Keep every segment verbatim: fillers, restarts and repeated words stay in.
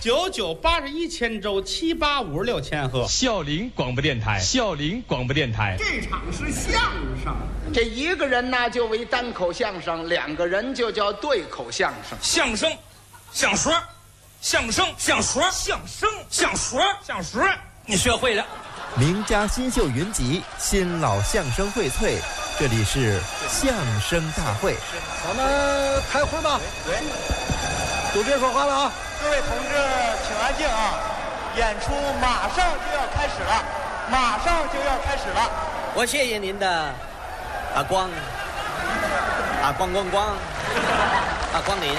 九九八十一千周，七八五十六千赫。 孝陵广播电台，孝陵广播电台。 这场是相声， 这一个人呢就为单口相声，两个人就叫对口相声。 相声，相说，相声，相说，相声，相说，相说，你学会了。 名家新秀云集，新老相声荟萃，这里是相声大会。 咱们开会吧。 对， 都别说话了啊！ 各位同志，请安静啊！演出马上就要开始了，马上就要开始了。 我谢谢您的啊光啊光光光啊光临。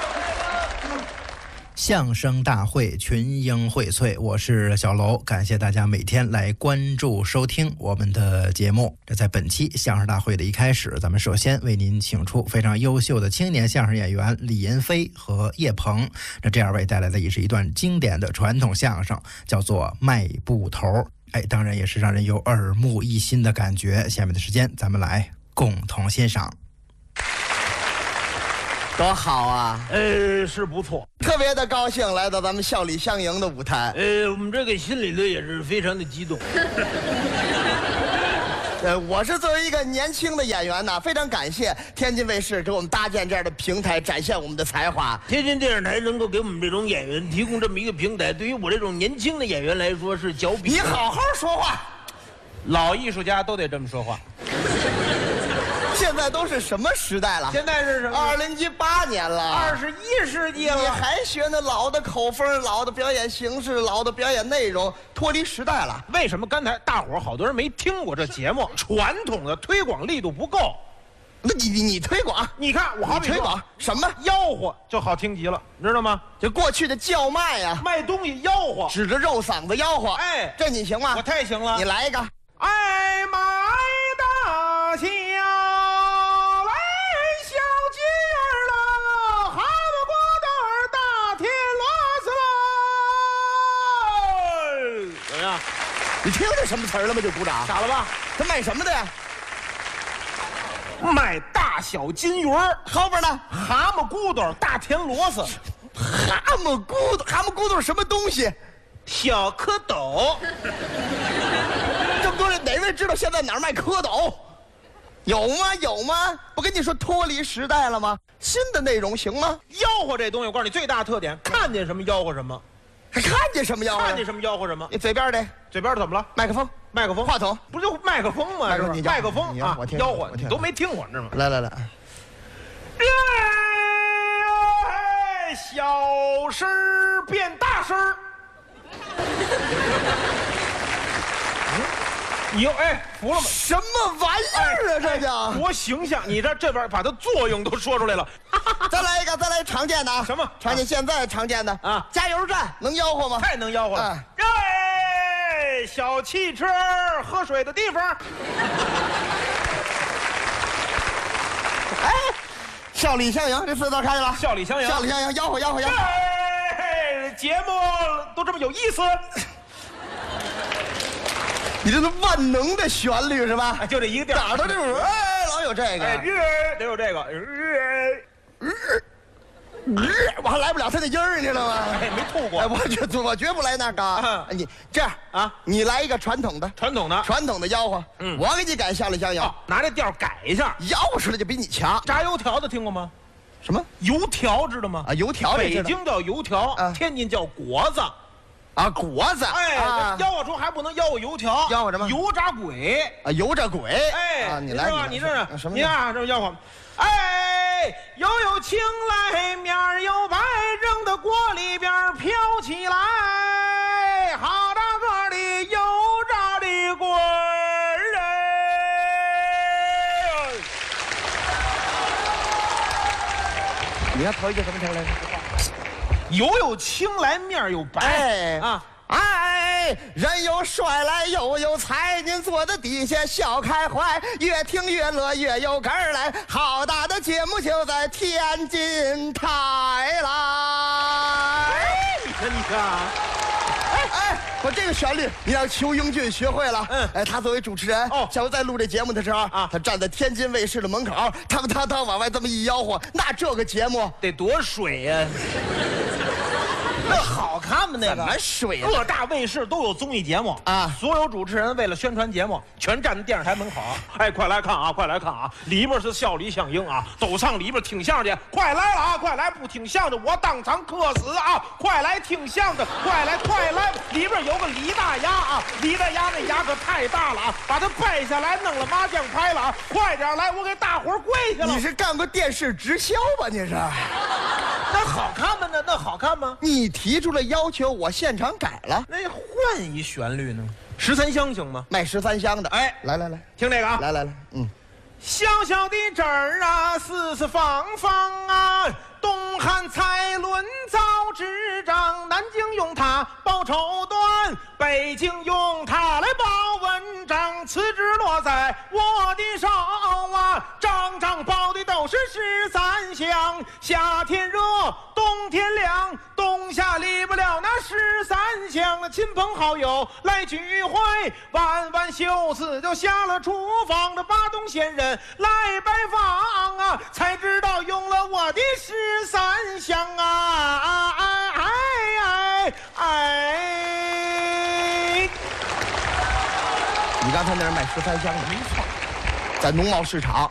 相声大会群英荟萃，我是小楼，感谢大家每天来关注收听我们的节目。这在本期相声大会的一开始，咱们首先为您请出非常优秀的青年相声演员李银飞和叶鹏，那这二位带来的也是一段经典的传统相声，叫做卖布头。哎，当然也是让人有耳目一新的感觉。下面的时间咱们来共同欣赏。 多好啊！ 呃，是不错， 特别的高兴来到咱们笑里相迎的舞台。 呃，我们这个心里头也是非常的激动。 呃，我是作为一个年轻的演员呢，非常感谢天津卫视给我们搭建这样的平台，展现我们的才华。 天津电视台能够给我们这种演员提供这么一个平台，对于我这种年轻的演员来说是脚比。 你好好说话， 老艺术家都得这么说话。 现在都是什么时代了？ 现在是什么？ 二零一八年了， 二十一世纪了， 你还学那老的口风、老的表演形式、老的表演内容，脱离时代了。 为什么刚才大伙儿好多人没听过这节目？传统的推广力度不够。 那你你你推广， 你看我好比推广什么？ 吆喝就好听极了，你知道吗？ 就过去的叫卖呀、啊， 卖东西吆喝， 指着肉嗓子吆喝。 哎， 这你行吗？ 我太行了。 你来一个。 哎，买大桥。 你听见什么词儿了吗？就鼓掌， 傻了吧？ 他卖什么的呀？ 卖大小金鱼儿， 后边呢？ 蛤蟆骨朵、大田螺丝。 蛤蟆骨朵，蛤蟆骨朵什么东西？ 小蝌蚪。 这么多人，哪位知道现在哪儿卖蝌蚪？有吗？有吗？不跟你说脱离时代了吗？新的内容行吗？ 吆喝这东西，我告诉你，最大的特点，看见什么吆喝什么。 还看见什么吆喝？ 看见什么吆喝什么？ 你嘴边的， 嘴边怎么了？ 麦克风， 麦克风， 话筒， 不就麦克风吗？ 麦克风， 麦克风啊， 我听吆喝，你都没听过，知道吗？ 来来来， 哎，小声变大声。你又哎服了吗？ 什么玩意儿啊？这叫多形象！你这这边把它作用都说出来了。 再来一个，再来常见的啊！ 什么？ 常见现在常见的啊？ 加油站能吆喝吗？ 太能吆喝了！哎，小汽车喝水的地方。 哎，笑里相迎，这四道开了。 笑里相迎， 笑里相迎，吆喝吆喝吆喝。 哎，节目都这么有意思。 你这是万能的旋律是吧？ 就这一个调， 哪儿都这种，哎，老有这个， 哎，得有这个， 我还来不了他那音儿，你知道吗？ 哎，没吐过， 哎，我绝我绝不来那个。你这样啊，你来一个传统的， 传统的， 传统的吆喝，嗯，我给你改笑里相迎， 拿这调改一下， 吆出来就比你强。 炸油条的听过吗？ 什么油条知道吗？ 啊，油条， 北京叫油条，天津叫果子。 啊，果子， 哎，吆喝出还不能吆喝油条， 吆喝什么？ 油炸鬼啊，油炸鬼， 哎， 啊，你来， 你这是什么？ 你看这吆喝，哎，油有青来面有白，扔到锅里边飘起来，好大个的油炸的鬼儿哎！ 你看头一句什么词来着？ 油有青来面有白， 哎啊。 哎，人有帅来又有才，您坐在底下笑开怀，越听越乐越有根儿来。好大的节目就在天津台来。 哎，你看，你看， 哎哎，我这个旋律你让裘英俊学会了。嗯，哎，他作为主持人，哦，下回在录这节目的时候啊，他站在天津卫视的门口，汤汤汤往外这么一吆喝，那这个节目得多水呀！ 那好看吗？那个怎么水了？ 各大卫视都有综艺节目啊所有主持人为了宣传节目，全站在电视台门口。哎，快来看啊，快来看啊！里边是笑里相迎啊，都上里边听相声去，快来了啊，快来！不听相声我当场磕死啊！快来听相声，快来快来！里边有个李大牙啊，李大牙那牙可太大了啊，把他掰下来弄了麻将牌了啊！快点来，我给大伙儿跪下了。 你是干过电视直销吧？你是？ 那好看吗？那那好看吗？ 你提出了要求，我现场改了， 那换一旋律呢？十三香行吗？ 卖十三香的。 哎， 来来来， 听这个啊！ 来来来，嗯， 小小的镇儿啊，四四方方啊，东汉蔡伦造纸张，南京用它报绸缎，北京用它来报文章，辞职落在我的手啊，张张报的都是十三香，夏天热，冬天凉，冬夏离不了那十三香，那亲朋好友来聚会，晚晚袖子就下了厨房，这巴东仙人来拜访啊，才知道用了我的十三香啊！哎哎哎哎！ 你刚才那是卖十三香的，没错，在农贸市场